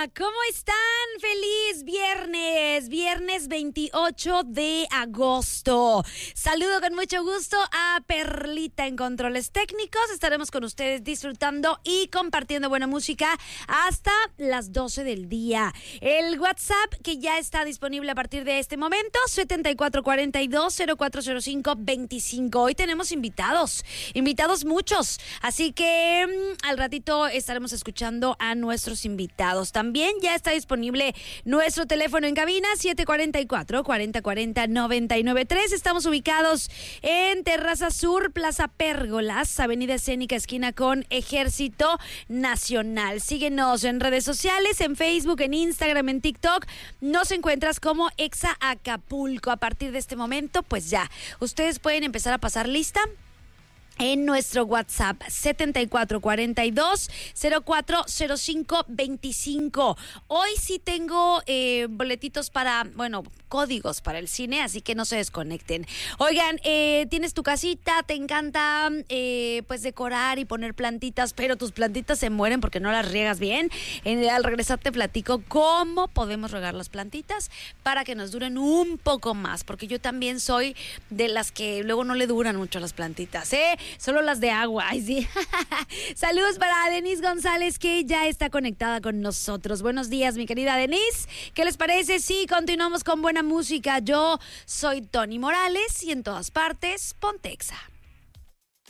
¿Cómo están? Feliz viernes 28 de agosto. Saludo con mucho gusto a Perlita en controles técnicos. Estaremos con ustedes disfrutando y compartiendo buena música hasta las 12 del día. El WhatsApp que ya está disponible a partir de este momento, 7442-040525. Hoy tenemos invitados muchos, así que al ratito estaremos escuchando a nuestros invitados. También ya está disponible nuestro teléfono en cabina, 744-4040-993. Estamos ubicados en Terraza Sur, Plaza Pérgolas, Avenida Escénica, esquina con Ejército Nacional. Síguenos en redes sociales, en Facebook, en Instagram, en TikTok. Nos encuentras como Exa Acapulco. A partir de este momento, pues ya, ustedes pueden empezar a pasar lista en nuestro WhatsApp 7442-040525. Hoy sí tengo boletitos códigos para el cine, así que no se desconecten. Oigan, tienes tu casita, te encanta pues decorar y poner plantitas, pero tus plantitas se mueren porque no las riegas bien. Al regresar te platico cómo podemos regar las plantitas para que nos duren un poco más, porque yo también soy de las que luego no le duran mucho las plantitas, solo las de agua. Ay, sí. Saludos para Denise González, que ya está conectada con nosotros. Buenos días, mi querida Denise. ¿Qué les parece si continuamos con buena música? Yo soy Tony Morales y en todas partes, ponte Exa.